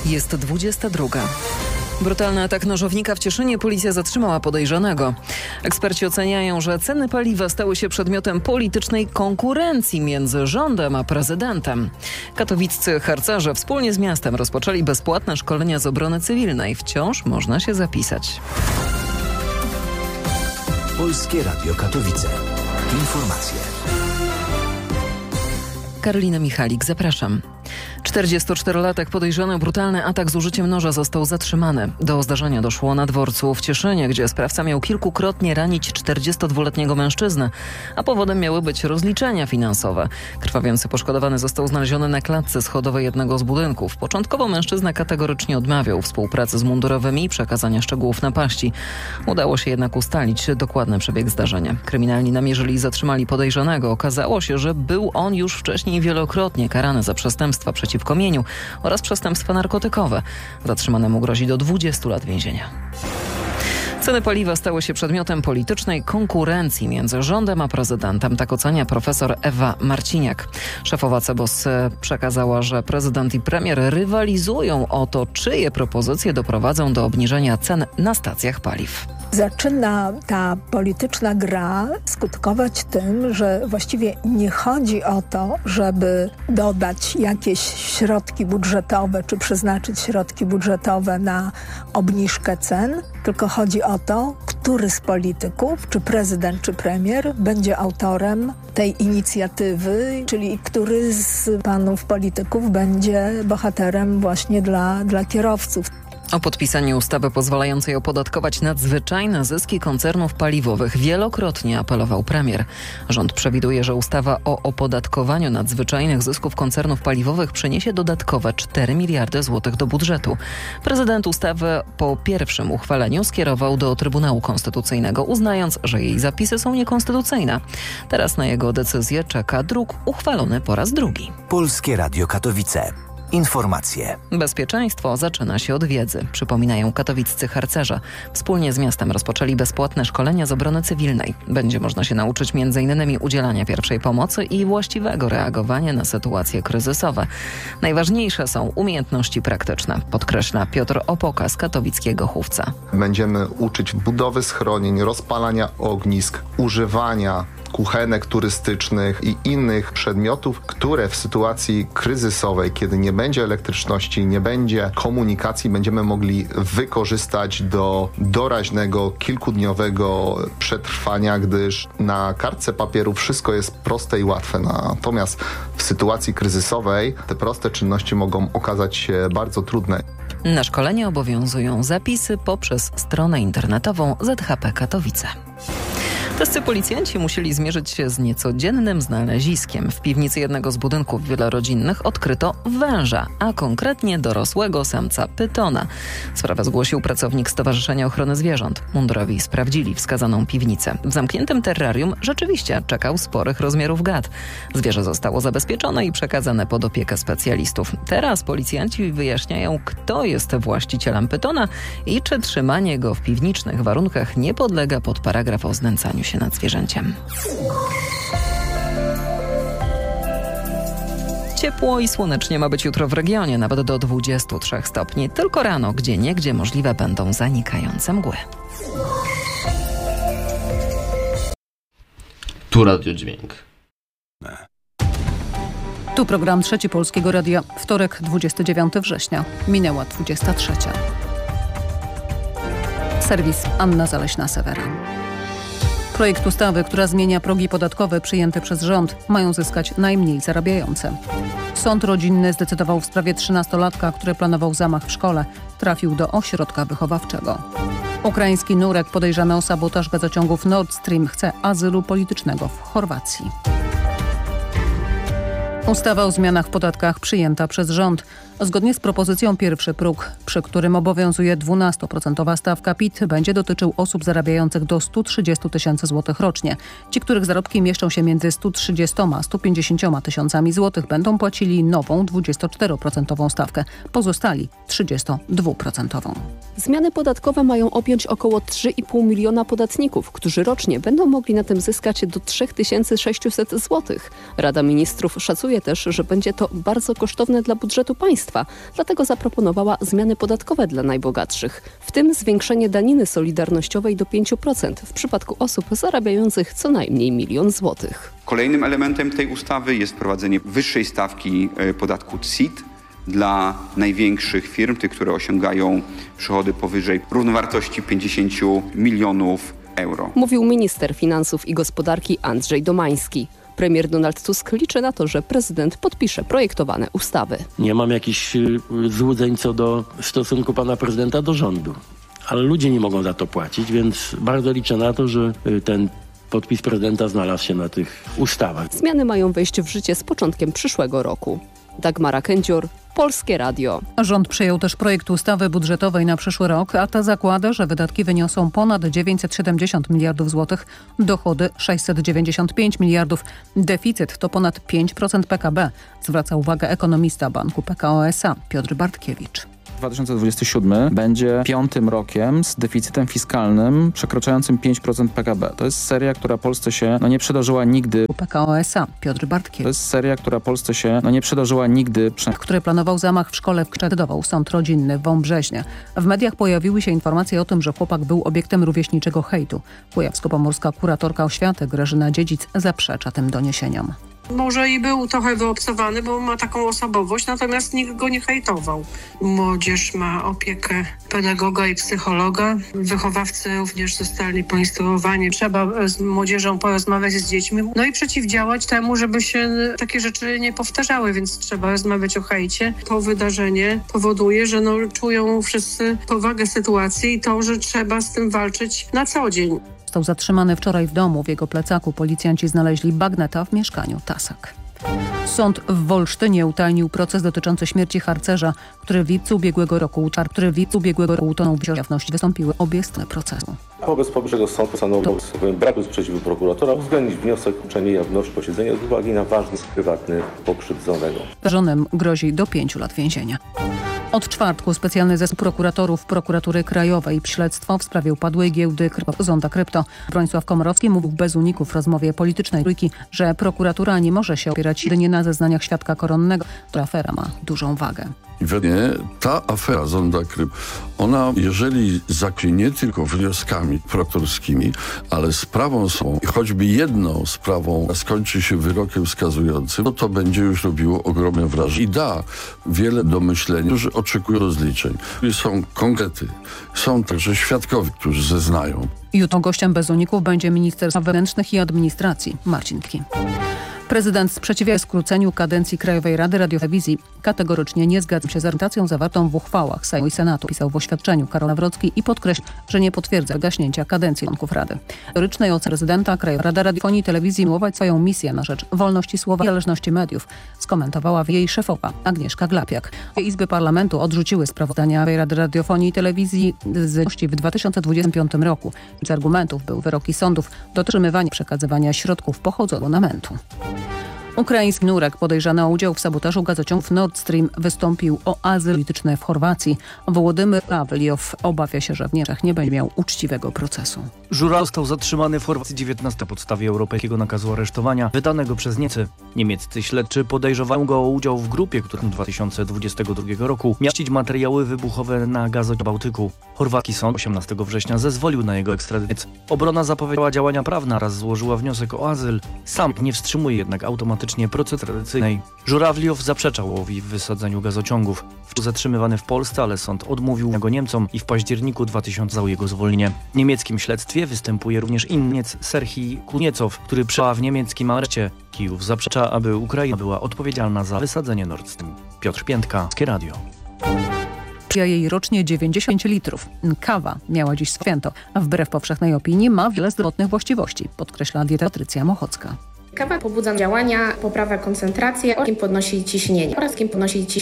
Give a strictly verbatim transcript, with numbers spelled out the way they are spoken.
Jest dwudziesta druga. Brutalny atak nożownika w Cieszynie. Policja zatrzymała podejrzanego. Eksperci oceniają, że ceny paliwa stały się przedmiotem politycznej konkurencji między rządem a prezydentem. Katowiccy harcerze wspólnie z miastem rozpoczęli bezpłatne szkolenia z obrony cywilnej. Wciąż można się zapisać. Polskie Radio Katowice. Informacje. Karolina Michalik, zapraszam. czterdziestoczterolatek podejrzany o brutalny atak z użyciem noża został zatrzymany. Do zdarzenia doszło na dworcu w Cieszynie, gdzie sprawca miał kilkukrotnie ranić czterdziestodwuletniego mężczyznę, a powodem miały być rozliczenia finansowe. Krwawiący poszkodowany został znaleziony na klatce schodowej jednego z budynków. Początkowo mężczyzna kategorycznie odmawiał współpracy z mundurowymi i przekazania szczegółów napaści. Udało się jednak ustalić dokładny przebieg zdarzenia. Kryminalni namierzyli i zatrzymali podejrzanego. Okazało się, że był on już wcześniej wielokrotnie karany za przestępstwa przeciwko mieniu oraz przestępstwa narkotykowe. Zatrzymanemu grozi do dwudziestu lat więzienia. Ceny paliwa stały się przedmiotem politycznej konkurencji między rządem a prezydentem. Tak ocenia profesor Ewa Marciniak. Szefowa C E B O S przekazała, że prezydent i premier rywalizują o to, czyje propozycje doprowadzą do obniżenia cen na stacjach paliw. Zaczyna ta polityczna gra skutkować tym, że właściwie nie chodzi o to, żeby dodać jakieś środki budżetowe czy przeznaczyć środki budżetowe na obniżkę cen, tylko chodzi o to, który z polityków, czy prezydent, czy premier będzie autorem tej inicjatywy, czyli który z panów polityków będzie bohaterem właśnie dla, dla kierowców. O podpisaniu ustawy pozwalającej opodatkować nadzwyczajne zyski koncernów paliwowych wielokrotnie apelował premier. Rząd przewiduje, że ustawa o opodatkowaniu nadzwyczajnych zysków koncernów paliwowych przyniesie dodatkowe cztery miliardy złotych do budżetu. Prezydent ustawę po pierwszym uchwaleniu skierował do Trybunału Konstytucyjnego, uznając, że jej zapisy są niekonstytucyjne. Teraz na jego decyzję czeka druk uchwalony po raz drugi. Polskie Radio Katowice. Informacje. Bezpieczeństwo zaczyna się od wiedzy, przypominają katowiccy harcerze. Wspólnie z miastem rozpoczęli bezpłatne szkolenia z obrony cywilnej. Będzie można się nauczyć między innymi udzielania pierwszej pomocy i właściwego reagowania na sytuacje kryzysowe. Najważniejsze są umiejętności praktyczne, podkreśla Piotr Opoka z katowickiego Chówca. Będziemy uczyć budowy schronień, rozpalania ognisk, używania kuchenek turystycznych i innych przedmiotów, które w sytuacji kryzysowej, kiedy nie będzie elektryczności, nie będzie komunikacji, będziemy mogli wykorzystać do doraźnego, kilkudniowego przetrwania, gdyż na kartce papieru wszystko jest proste i łatwe. Natomiast w sytuacji kryzysowej te proste czynności mogą okazać się bardzo trudne. Na szkolenie obowiązują zapisy poprzez stronę internetową Z H P Katowice. Testy policjanci musieli zmierzyć się z niecodziennym znaleziskiem. W piwnicy jednego z budynków wielorodzinnych odkryto węża, a konkretnie dorosłego samca pytona. Sprawę zgłosił pracownik Stowarzyszenia Ochrony Zwierząt. Mundurowi sprawdzili wskazaną piwnicę. W zamkniętym terrarium rzeczywiście czekał sporych rozmiarów gad. Zwierzę zostało zabezpieczone i przekazane pod opiekę specjalistów. Teraz policjanci wyjaśniają, kto jest właścicielem pytona i czy trzymanie go w piwniczych warunkach nie podlega pod paragraf o znęcaniu się nad zwierzęciem. Ciepło i słonecznie ma być jutro w regionie, nawet do dwudziestu trzech stopni. Tylko rano, gdzieniegdzie możliwe będą zanikające mgły. Tu Radio Dźwięk. Tu program Trzeci Polskiego Radia. Wtorek, dwudziestego dziewiątego września. Minęła dwudziesta trzecia. Serwis Anna Zaleśna-Sewera. Projekt ustawy, która zmienia progi podatkowe przyjęte przez rząd, mają zyskać najmniej zarabiające. Sąd rodzinny zdecydował w sprawie trzynastolatka, który planował zamach w szkole. Trafił do ośrodka wychowawczego. Ukraiński nurek podejrzany o sabotaż gazociągów Nord Stream chce azylu politycznego w Chorwacji. Ustawa o zmianach w podatkach przyjęta przez rząd. Zgodnie z propozycją pierwszy próg, przy którym obowiązuje dwunastoprocentowa stawka P I T, będzie dotyczył osób zarabiających do stu trzydziestu tysięcy złotych rocznie. Ci, których zarobki mieszczą się między stu trzydziestoma a stu pięćdziesięcioma tysiącami złotych, będą płacili nową dwudziestoczteroprocentową stawkę. Pozostali trzydziestodwuprocentową. Zmiany podatkowe mają objąć około trzy i pół miliona podatników, którzy rocznie będą mogli na tym zyskać do trzy tysiące sześćset złotych. Rada Ministrów szacuje, Szacuje też, że będzie to bardzo kosztowne dla budżetu państwa, dlatego zaproponowała zmiany podatkowe dla najbogatszych, w tym zwiększenie daniny solidarnościowej do pięć procent w przypadku osób zarabiających co najmniej milion złotych. Kolejnym elementem tej ustawy jest wprowadzenie wyższej stawki podatku C I T dla największych firm, tych, które osiągają przychody powyżej równowartości pięćdziesiąt milionów euro. Mówił minister finansów i gospodarki Andrzej Domański. Premier Donald Tusk liczy na to, że prezydent podpisze projektowane ustawy. Nie mam jakichś złudzeń co do stosunku pana prezydenta do rządu, ale ludzie nie mogą za to płacić, więc bardzo liczę na to, że ten podpis prezydenta znalazł się na tych ustawach. Zmiany mają wejść w życie z początkiem przyszłego roku. Dagmara Kędzior, Polskie Radio. Rząd przyjął też projekt ustawy budżetowej na przyszły rok, a ta zakłada, że wydatki wyniosą ponad dziewięćset siedemdziesiąt miliardów złotych, dochody sześćset dziewięćdziesiąt pięć miliardów. Deficyt to ponad pięć procent P K B, zwraca uwagę ekonomista Banku P K O S A Piotr Bartkiewicz. dwa tysiące dwudziesty siódmy będzie piątym rokiem z deficytem fiskalnym przekraczającym pięć procent P K B. To jest seria, która Polsce się no, nie przydarzyła nigdy. P K O S A Piotr Bartkiewicz. To jest seria, która Polsce się no, nie przydarzyła nigdy. Który planował zamach w szkole w Krzedował sąd rodzinny w Wąbrzeźnie. W mediach pojawiły się informacje o tym, że chłopak był obiektem rówieśniczego hejtu. Kujawsko-pomorska kuratorka oświaty Grażyna Dziedzic zaprzecza tym doniesieniom. Może i był trochę wyobcowany, bo ma taką osobowość, natomiast nikt go nie hejtował. Młodzież ma opiekę pedagoga i psychologa. Wychowawcy również zostali poinstruowani. Trzeba z młodzieżą porozmawiać, z dziećmi, no i przeciwdziałać temu, żeby się takie rzeczy nie powtarzały, więc trzeba rozmawiać o hejcie. To wydarzenie powoduje, że no, czują wszyscy powagę sytuacji i to, że trzeba z tym walczyć na co dzień. Został zatrzymany wczoraj w domu. W jego plecaku policjanci znaleźli bagneta w mieszkaniu Tasak. Sąd w Wolsztynie utajnił proces dotyczący śmierci harcerza, który w lipcu ubiegłego roku, który w lipcu ubiegłego roku utonął w jawności. Wystąpiły obie strony procesu. Wobec powyższego sąd postanowił w braku sprzeciwu prokuratora uwzględnić wniosek o uczczenie jawności posiedzenia z uwagi na ważny prywatny pokrzywdzonego. Żonem grozi do pięciu lat więzienia. Od czwartku specjalny zespół prokuratorów Prokuratury Krajowej śledztwo w sprawie upadłej giełdy Zonda Krypto. Bronisław Komorowski mówił bez uników w rozmowie politycznej trójki, że prokuratura nie może się opierać jedynie na zeznaniach świadka koronnego, która afera ma dużą wagę. I według mnie ta afera Zonda Krypto, ona jeżeli zakryje nie tylko wnioskami prokuratorskimi, ale sprawą są, choćby jedną sprawą skończy się wyrokiem skazującym, no to będzie już robiło ogromne wrażenie i da wiele do myślenia, którzy oczekują rozliczeń. I są konkrety, są także świadkowie, którzy zeznają. Jutro gościem bez uników będzie minister spraw wewnętrznych i administracji Marcin Kwi. Prezydent sprzeciwia się skróceniu kadencji Krajowej Rady Radiotelewizji. Kategorycznie nie zgadza się z argumentacją zawartą w uchwałach Sejmu i Senatu, pisał w oświadczeniu Karol Nawrocki i podkreślił, że nie potwierdza gaśnięcia kadencji członków Rady. Teorycznej oceny prezydenta Krajowa Rada Radiofonii i Telewizji kontynuować swoją misję na rzecz wolności słowa i niezależności mediów, skomentowała jej szefowa Agnieszka Glapiak. Izby Parlamentu odrzuciły sprawozdania Krajowej Rady Radiofonii i Telewizji z w dwa tysiące dwudziestym piątym roku. Z argumentów były wyroki sądów do dotrzymywania przekazywania środków pochodzą z abonamentu. Ukraiński nurek podejrzany o udział w sabotażu gazociągów Nord Stream wystąpił o azyl polityczny w Chorwacji. Wołodymyr Awliow obawia się, że w Niemczech nie będzie miał uczciwego procesu. Żura został zatrzymany w Chorwacji dziewiętnastego na podstawie europejskiego nakazu aresztowania wydanego przez Niemcy. Niemieccy śledczy podejrzewają go o udział w grupie, która w dwa tysiące dwudziestym drugim roku miała ścić materiały wybuchowe na gazociągu Bałtyku. Chorwacki sąd osiemnastego września zezwolił na jego ekstradycję. Obrona zapowiedziała działania prawne oraz złożyła wniosek o azyl. Sam nie wstrzymuje jednak automatycznie procedury tradycyjnej. Żurawliow zaprzeczał o wysadzeniu gazociągów. Był zatrzymywany w Polsce, ale sąd odmówił go Niemcom i w październiku dwa tysiące za jego zwolnienie. W niemieckim śledztwie występuje również inny Niemiec Serhii Kuniecow, który przebywa w niemieckim areszcie. Kijów zaprzecza, aby Ukraina była odpowiedzialna za wysadzenie Nord Stream. Piotr Piętka, Polskie Radio. Jej rocznie dziewięćdziesiąt litrów. Kawa miała dziś święto, a wbrew powszechnej opinii ma wiele zdrowotnych właściwości, podkreśla dietetyk Patrycja Mochocka. Kawa pobudza działania, poprawia koncentrację oraz podnosi ciśnienie oraz podnosi ciśnienie.